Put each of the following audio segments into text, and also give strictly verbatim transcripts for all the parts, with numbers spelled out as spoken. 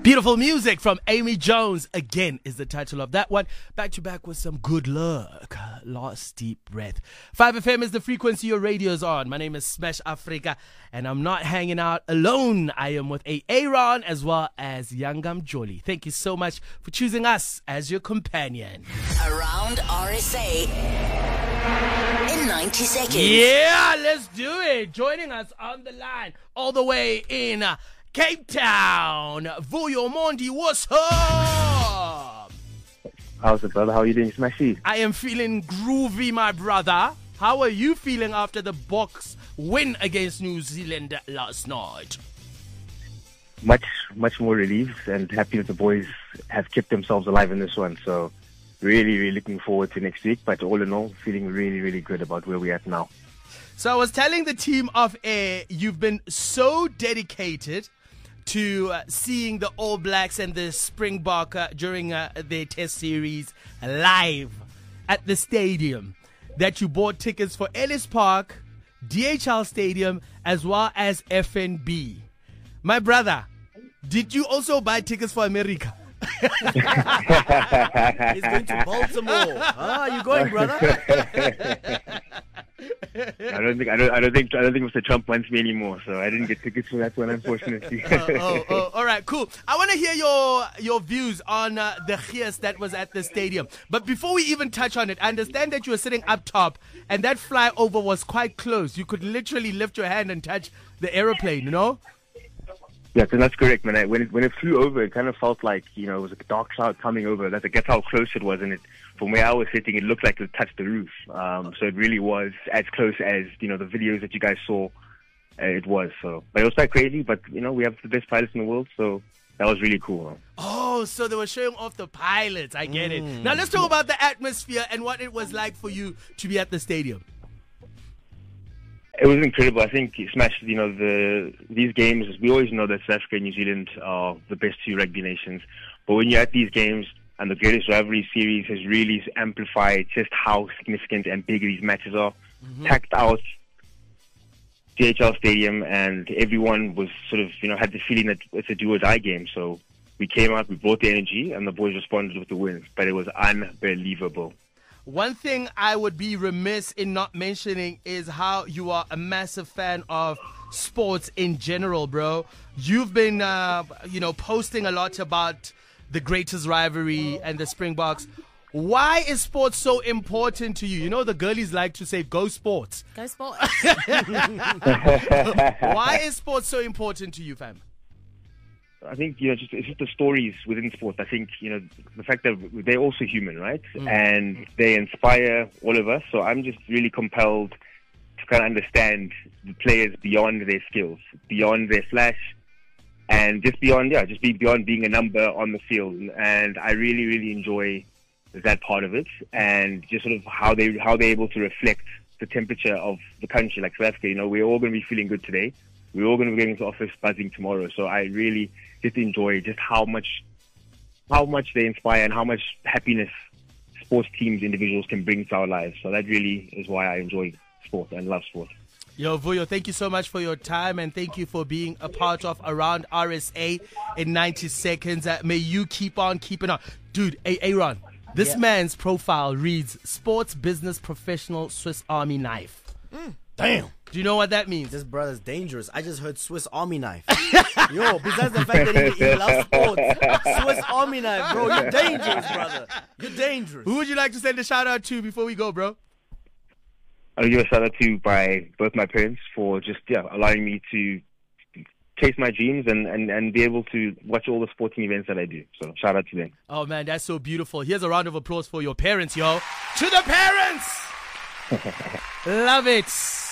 Beautiful music from Amy Jones. Again is the title of that one. Back to back with some good luck. Last deep breath. five F M is the frequency your radio's on. My name is Smash Africa, and I'm not hanging out alone. I am with a Aaron as well as Yangam Jolly. Thank you so much for choosing us as your companion. Around R S A in ninety seconds. Yeah, let's do it. Joining us on the line all the way in uh, Cape Town, Vuyo Mondi, what's up? How's it, brother? How are you doing, Smashy? I am feeling groovy, my brother. How are you feeling after the Boks win against New Zealand last night? Much, much more relieved and happy that the boys have kept themselves alive in this one. So really, really looking forward to next week. But all in all, feeling really, really good about where we're at now. So I was telling the team off air, you've been so dedicated to uh, seeing the All Blacks and the Springbok uh, during uh, their test series live at the stadium that you bought tickets for Ellis Park, D H L Stadium, as well as F N B. My brother, did you also buy tickets for America? He's going to Baltimore. Ah, you going, brother? I don't think I don't I don't think I don't think Mister Trump wants me anymore, so I didn't get tickets for that one, unfortunately. oh, oh, oh, all right, cool. I want to hear your your views on uh, the chaos that was at the stadium. But before we even touch on it, I understand that you were sitting up top, and that flyover was quite close. You could literally lift your hand and touch the aeroplane, you know? Yeah, so that's correct, man. I, when it when it flew over, it kind of felt like, you know, it was a dark cloud coming over. That's, that's how close it was, and it, from where I was sitting, it looked like it touched the roof. Um, so it really was as close as, you know, the videos that you guys saw. Uh, it was so, but it was quite crazy. But you know, we have the best pilots in the world, so that was really cool. Man. Oh, so they were showing off the pilots. I get mm. it. Now let's talk about the atmosphere and what it was like for you to be at the stadium. It was incredible. I think Smash, you know, the these games, we always know that South Africa and New Zealand are the best two rugby nations. But when you're at these games, and the Greatest Rivalry Series has really amplified just how significant and big these matches are. Mm-hmm. Packed out D H L Stadium, and everyone was sort of, you know, had the feeling that it's a do-or-die game. So we came out, we brought the energy, and the boys responded with the wins. But it was unbelievable. One thing I would be remiss in not mentioning is how you are a massive fan of sports in general, bro. You've been, uh, you know, posting a lot about the Greatest Rivalry and the Springboks. Why is sports so important to you? You know, the girlies like to say, go sports. Go sports. Why is sports so important to you, fam? I think, you know, just, it's just the stories within sports. I think, you know, the fact that they're also human, right? Mm. And they inspire all of us. So I'm just really compelled to kind of understand the players beyond their skills, beyond their flash, and just beyond, yeah, just be beyond being a number on the field. And I really, really enjoy that part of it, and just sort of how they how they're able to reflect the temperature of the country, like South Africa. You know, we're all going to be feeling good today. We're all going to be going into office buzzing tomorrow. So I really just enjoy just how much, how much they inspire and how much happiness sports teams, individuals can bring to our lives. So that really is why I enjoy sport and love sport. Yo, Vuyo, thank you so much for your time, and thank you for being a part of Around R S A in ninety seconds. Uh, may you keep on keeping on. Dude, hey, Aaron, this yeah. man's profile reads Sports Business Professional Swiss Army Knife. Mm. Damn. Do you know what that means? This brother's dangerous. I just heard Swiss Army Knife. Yo, besides the fact that he, he loves sports, Swiss Army Knife, bro, you're dangerous, brother. You're dangerous. Who would you like to send a shout out to before we go, bro? I'll give a shout out to by both my parents for just, yeah, allowing me to chase my dreams and, and, and be able to watch all the sporting events that I do. So shout out to them. Oh, man, that's so beautiful. Here's a round of applause for your parents, yo. To the parents! Love it.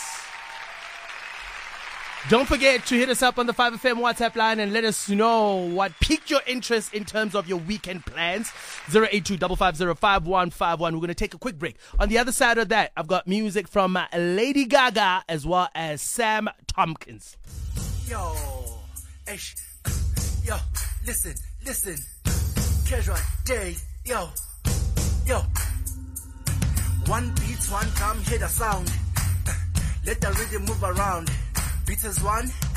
Don't forget to hit us up on the five F M WhatsApp line and let us know what piqued your interest in terms of your weekend plans. zero eight two five five zero five one five one. We're going to take a quick break. On the other side of that, I've got music from Lady Gaga as well as Sam Tompkins. Yo, ish, yo, listen, listen. Casual day, yo, yo. One beat, one drum, hear the sound. Let the rhythm move around. Beat is one,